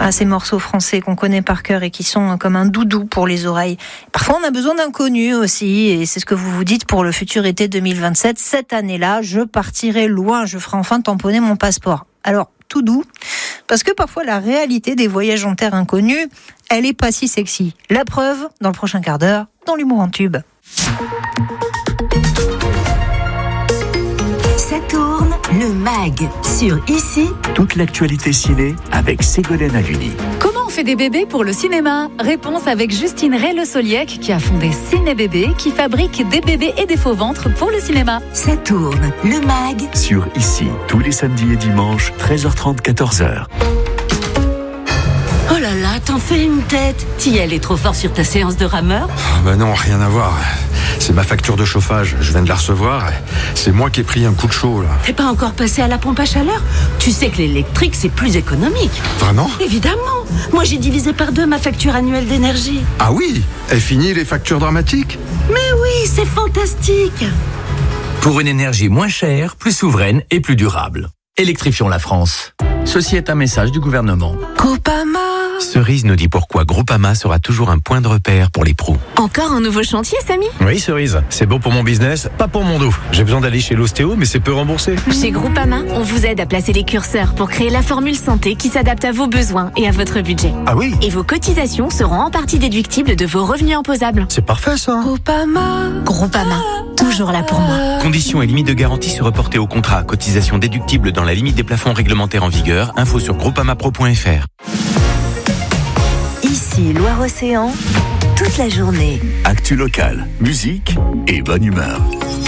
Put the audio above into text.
ces morceaux français qu'on connaît par cœur et qui sont comme un doudou pour les oreilles. Parfois, on a besoin d'inconnus aussi, et c'est ce que vous vous dites pour le futur été 2027. Cette année-là, je partirai loin, je ferai enfin tamponner mon passeport. Alors, tout doux, parce que parfois la réalité des voyages en terre inconnue, elle est pas si sexy. La preuve, dans le prochain quart d'heure, dans l'humour en tube. Ça tourne, le MAG, sur Ici. Toute l'actualité ciné avec Ségolène Haluni. Comment on fait des bébés pour le cinéma ? Réponse avec Justine Ray-Le-Soliec qui a fondé Ciné Bébé, qui fabrique des bébés et des faux ventres pour le cinéma. Ça tourne, le MAG. Sur Ici, tous les samedis et dimanches, 13h30, 14h. Oh là là, t'en fais une tête. T'y allais trop fort sur ta séance de rameur ? Bah non, rien à voir. C'est ma facture de chauffage, je viens de la recevoir. C'est moi qui ai pris un coup de chaud, là. T'es pas encore passé à la pompe à chaleur ? Tu sais que l'électrique, c'est plus économique. Vraiment ? Évidemment. Moi, j'ai divisé par 2 ma facture annuelle d'énergie. Ah oui ? Est fini les factures dramatiques ? Mais oui, c'est fantastique. Pour une énergie moins chère, plus souveraine et plus durable. Électrifions la France. Ceci est un message du gouvernement. Groupama. Cerise nous dit pourquoi Groupama sera toujours un point de repère pour les pros. Encore un nouveau chantier, Samy ? Oui, Cerise, c'est bon pour mon business, pas pour mon dos. J'ai besoin d'aller chez l'ostéo, mais c'est peu remboursé. Chez Groupama, on vous aide à placer les curseurs pour créer la formule santé qui s'adapte à vos besoins et à votre budget. Ah oui ? Et vos cotisations seront en partie déductibles de vos revenus imposables. C'est parfait ça. Groupama, toujours là pour moi. Conditions et limites de garantie se reporter au contrat. Cotisation déductible dans la limite des plafonds réglementaires en vigueur. Info sur groupamapro.fr. Ici, Loire-Océan, toute la journée. Actu locale, musique et bonne humeur.